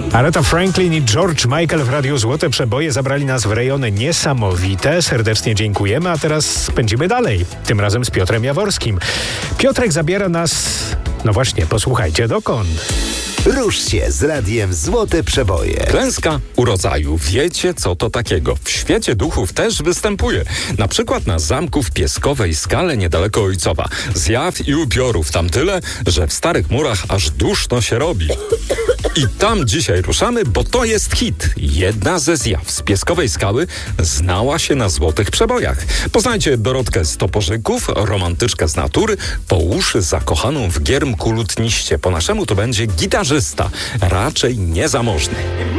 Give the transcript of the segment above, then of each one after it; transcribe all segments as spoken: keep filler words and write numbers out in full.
Aretha Franklin i George Michael w Radiu Złote Przeboje zabrali nas w rejony niesamowite. Serdecznie dziękujemy, a teraz pędzimy dalej. Tym razem z Piotrem Jaworskim. Piotrek zabiera nas, no właśnie, posłuchajcie dokąd. Rusz się z Radiem Złote Przeboje. Klęska urodzaju. Wiecie, co to takiego? W świecie duchów też występuje. Na przykład na zamku w Pieskowej Skale niedaleko Ojcowa. Zjaw i upiorów tam tyle, że w starych murach aż duszno się robi. I tam dzisiaj ruszamy, bo to jest hit. Jedna ze zjaw z Pieskowej Skały znała się na Złotych Przebojach. Poznajcie Dorotkę z Toporzyków, romantyczkę z natury, po uszy zakochaną w giermku lutniście. Po naszemu to będzie gitarzysta, raczej niezamożny.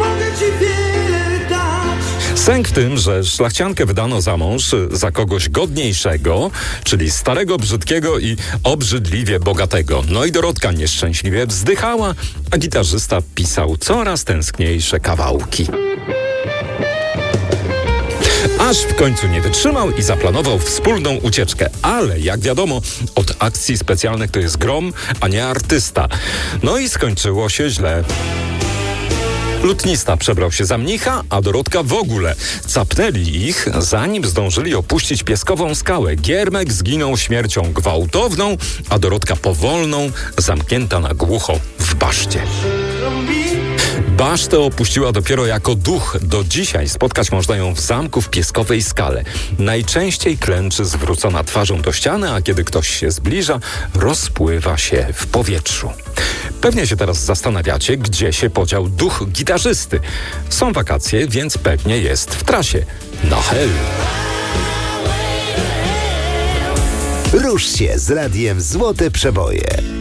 Sęk w tym, że szlachciankę wydano za mąż za kogoś godniejszego, czyli starego, brzydkiego i obrzydliwie bogatego. No i Dorotka nieszczęśliwie wzdychała, a gitarzysta pisał coraz tęskniejsze kawałki. Aż w końcu nie wytrzymał i zaplanował wspólną ucieczkę. Ale jak wiadomo, od akcji specjalnych to jest grom, a nie artysta. No i skończyło się źle. Lutnista przebrał się za mnicha, a Dorotka w ogóle. Capnęli ich, zanim zdążyli opuścić Pieskową Skałę. Giermek zginął śmiercią gwałtowną, a Dorotka powolną, zamknięta na głucho w baszcie. Basztę opuściła dopiero jako duch. Do dzisiaj spotkać można ją w zamku w Pieskowej Skale. Najczęściej klęczy zwrócona twarzą do ściany, a kiedy ktoś się zbliża, rozpływa się w powietrzu. Pewnie się teraz zastanawiacie, gdzie się podział duch gitarzysty. Są wakacje, więc pewnie jest w trasie. Na hel! Rusz się z Radiem Złote Przeboje.